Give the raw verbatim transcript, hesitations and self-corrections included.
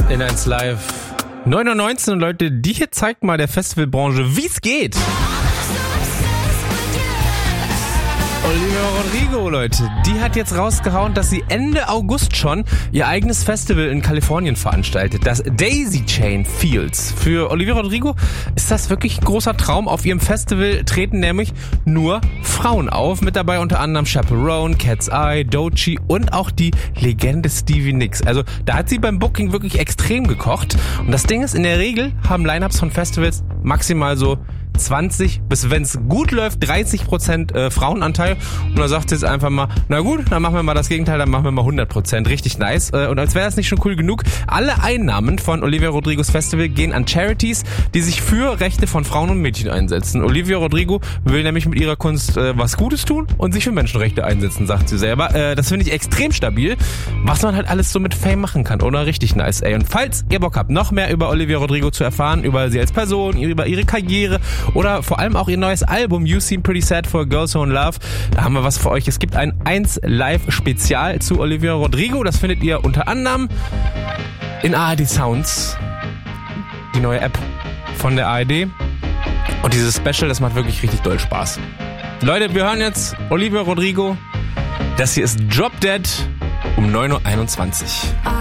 In eins Live neun Uhr neunzehn und Leute, die hier zeigt mal der Festivalbranche, wie es geht. Olivia Rodrigo, Leute, die hat jetzt rausgehauen, dass sie Ende August schon ihr eigenes Festival in Kalifornien veranstaltet, das Daisy Chain Fields. Für Olivia Rodrigo ist das wirklich ein großer Traum. Auf ihrem Festival treten nämlich nur Frauen auf, mit dabei unter anderem Chaperone, Cat's Eye, Doechii und auch die Legende Stevie Nicks. Also da hat sie beim Booking wirklich extrem gekocht. Und das Ding ist, in der Regel haben Lineups von Festivals maximal so zwanzig bis, wenn es gut läuft, dreißig Prozent äh, Frauenanteil. Und da sagt sie jetzt einfach mal, na gut, dann machen wir mal das Gegenteil, dann machen wir mal hundert Prozent. Richtig nice. Äh, und als wäre das nicht schon cool genug, alle Einnahmen von Olivia Rodrigos Festival gehen an Charities, die sich für Rechte von Frauen und Mädchen einsetzen. Olivia Rodrigo will nämlich mit ihrer Kunst äh, was Gutes tun und sich für Menschenrechte einsetzen, sagt sie selber. Äh, das finde ich extrem stabil, was man halt alles so mit Fame machen kann, oder? Richtig nice, ey. Und falls ihr Bock habt, noch mehr über Olivia Rodrigo zu erfahren, über sie als Person, über ihre Karriere oder vor allem auch ihr neues Album You Seem Pretty Sad for a Girl So in Love, da haben wir was für euch. Es gibt ein eins Live Spezial zu Olivia Rodrigo. Das findet ihr unter anderem in A R D Sounds, die neue App von der A R D. Und dieses Special, das macht wirklich richtig doll Spaß. Leute, wir hören jetzt Olivia Rodrigo. Das hier ist Drop Dead um neun Uhr einundzwanzig.